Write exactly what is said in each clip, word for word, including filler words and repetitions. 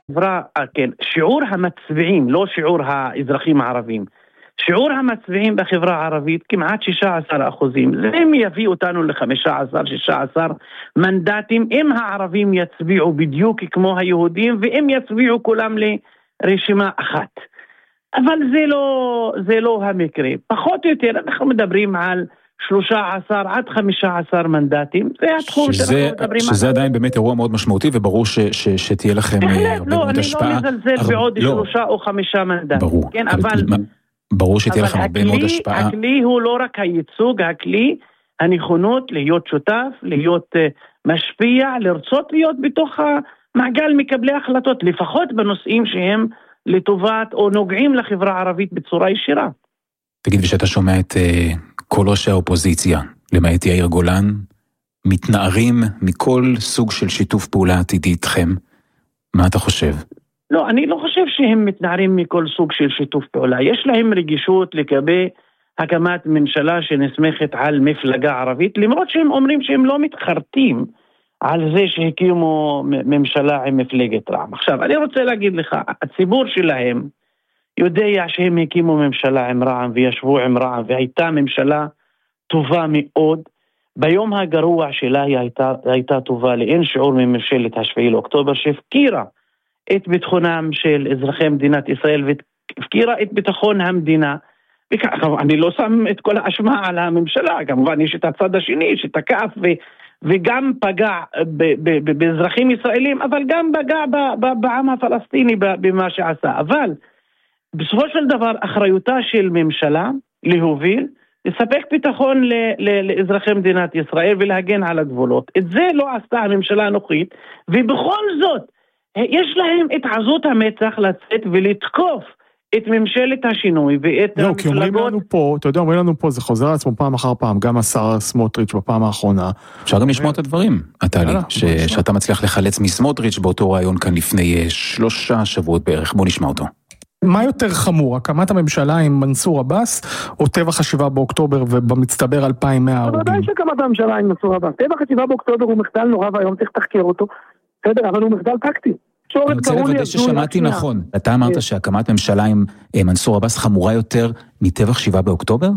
חברה, כן, שיעור המצביעים, לא שיעור האזרחים הערבים, שיעור המצביעים בחברה הערבית כמעט שישה עשר אחוזים. זה הם יביא אותנו ל-חמישה עשר שישה עשר מנדטים, אם הערבים יצביעו בדיוק כמו היהודים, ואם יצביעו כולם לרשימה אחת. אבל זה לא, זה לא המקרה. פחות או יותר, אנחנו מדברים על שלושה עשר עד חמישה עשר מנדטים, זה התחום שזה, שאנחנו מדברים עליו. שזה עדיין באמת אירוע מאוד משמעותי, וברור ש, ש, שתהיה לכם הרבה לא, מאוד השפעה. אני לא מזלזל בעוד לא. שלושה או חמישה מנדטים. ברור. כן, אבל, ברור שתהיה אבל לכם הרבה הכלי, מאוד השפעה. הכלי הוא לא רק הייצוג, הכלי, הנכונות להיות שותף, להיות uh, משפיע, לרצות להיות בתוך המעגל מקבלי החלטות, לפחות בנושאים שהם לטובת או נוגעים לחברה הערבית בצורה ישירה. תגיד, ושאתה שומע את uh, כל ראשי האופוזיציה, למעט יאיר גולן, מתנערים מכל סוג של שיתוף פעולה עתידי איתכם, מה אתה חושב? לא, אני לא חושב שהם מתנערים מכל סוג של שיתוף פעולה. יש להם רגישות לגבי הקמת ממשלה שנסמכת על מפלגה ערבית, למרות שהם אומרים שהם לא מתחרטים על זה שהקימו ממשלה עם מפלגת רע"מ. עכשיו, אני רוצה להגיד לך, הציבור שלהם יודע שהם הקימו ממשלה עם רע"מ וישבו עם רע"מ, והייתה ממשלה טובה מאוד. ביום הגרוע שלה היא הייתה, הייתה טובה לאין שיעור מממשלת השביעי לאוקטובר, שהפקירה את ביטחונם של אזרחי מדינת ישראל והפקירה את ביטחון המדינה. אני לא שם את כל האשמה על הממשלה, כמובן יש את הצד השני שתקף ו, וגם פגע ב, ב, ב, באזרחים ישראלים, אבל גם פגע ב, ב, בעם הפלסטיני במה שעשה. אבל בסופו של דבר אחריותה של ממשלה להוביל, לספק ביטחון ל, ל, לאזרחי מדינת ישראל ולהגן על הגבולות. את זה לא עשתה הממשלה הנוכחית, ובכל זאת יש להם את עזות המצח לצאת ולתקוף את ממשלת השינוי ואת לא, המפלגות. כי אומרים לנו פה, אתה יודע, אומרים לנו פה, זה חוזר לעצמו פעם אחר פעם, גם השר סמוטריץ' בפעם האחרונה. אפשר גם לשמוע את הדברים, עטלי, שאתה מצליח לחלץ מסמוטריץ' באותו רעיון כאן לפני שלושה שבועות בערך. בוא נשמע אותו. מה יותר חמור, הקמת הממשלה עם מנסור עבאס, או טבח השבעה באוקטובר ובמצטבר אלפיים ומאה הרוגים? בוודאי שקמת הממשלה עם מנסור עבאס. טבח השבעה באוקטובר הוא מחדל נורא והיום צריך לתחקר אותו. בסדר, אבל הוא מחדל טקטי. אני רוצה לוודא ששמעתי נכון. אתה אמרת שהקמת ממשלה עם מנסור עבאס חמורה יותר מטבח שבעה באוקטובר?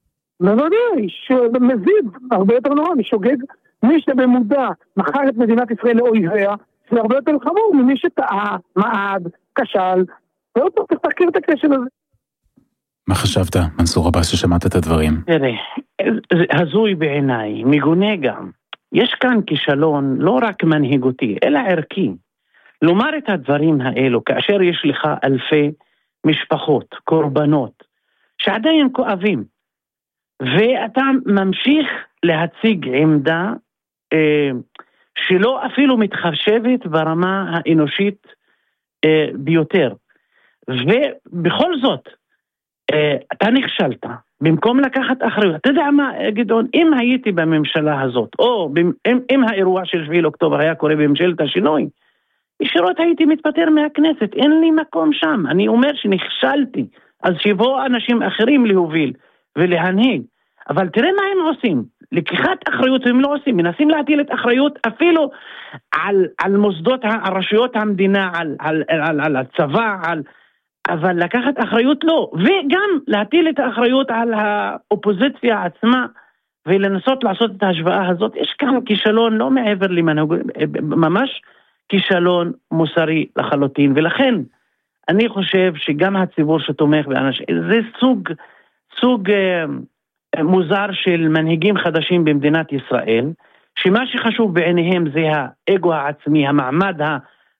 בוודאי, שמזיד הרבה יותר נורא, משוגג. מי שבמודע מכר את מדינת ישראל לאויביה, זה הרבה יותר חמור ממי שטעה, מעד, כשל, ועוד פעם צריך לתחקר את הכשל הזה. מה חשבת, מנסור עבאס, ששמעת את הדברים? תראה, הזוי בעיניי, מגונה גם. יש כאן כישלון לא רק מנהיגותי, אלא ערכי. לומר את הדברים האלו, כאשר יש לך אלפי משפחות, קורבנות, שעדיין כואבים, ואתה ממשיך להציג עמדה אה, שלא אפילו מתחשבת ברמה האנושית אה, ביותר. ובכל זאת, אה, אתה נכשלת, במקום לקחת אחריות. אתה יודע מה, גדעון, אם הייתי בממשלה הזאת, או אם, אם האירוע של שבעה לאוקטובר היה קורה בממשלת השינוי, ישירות הייתי מתפטר מהכנסת, אין לי מקום שם. אני אומר שנכשלתי, אז שיבואו אנשים אחרים להוביל ולהנהיג. אבל תראה מה הם עושים, לקיחת אחריות הם לא עושים, מנסים להטיל את אחריות אפילו על, על מוסדות הרשויות המדינה, על, על, על, על הצבא, על, אבל לקחת אחריות לא, וגם להטיל את האחריות על האופוזיציה עצמה, ולנסות לעשות את ההשוואה הזאת. יש כאן כישלון לא מעבר למנהיגות, ממש כישלון מוסרי לחלוטין, ולכן אני חושב שגם הציבור שתומך באנשים, זה סוג, סוג אה, מוזר של מנהיגים חדשים במדינת ישראל, שמה שחשוב בעיניהם זה האגו העצמי, המעמד ה...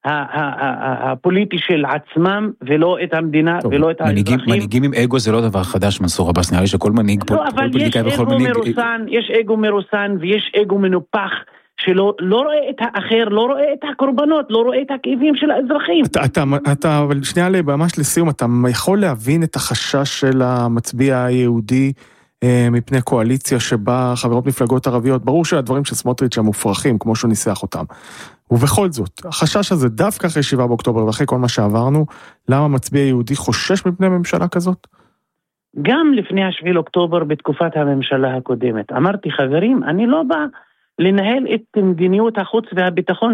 הפוליטי של עצמם, ולא את המדינה, ולא את האזרחים. מנהיגים עם אגו זה לא דבר חדש, מנסור עבאס, נראה לי שכל מנהיג פוליטיקאי וכל מנהיג... יש אגו מרוסן, ויש אגו מנופח, שלא רואה את האחר, לא רואה את הקורבנות, לא רואה את הכאבים של האזרחים. אתה, אבל שנייה לי, ממש לסיום, אתה יכול להבין את החשש של המצביע היהודי, מפני קואליציה שבה חברות מפלגות ערביות, ברור שהדברים של סמוטריץ' הם מופרכים, כמו שהוא ניסח אותם. ובכל זאת, החשש הזה דווקא אחרי שבעה באוקטובר, ואחרי כל מה שעברנו, למה מצביע יהודי חושש מפני ממשלה כזאת? גם לפני השביעי לאוקטובר, בתקופת הממשלה הקודמת, אמרתי, חברים, אני לא בא לנהל את מדיניות החוץ והביטחון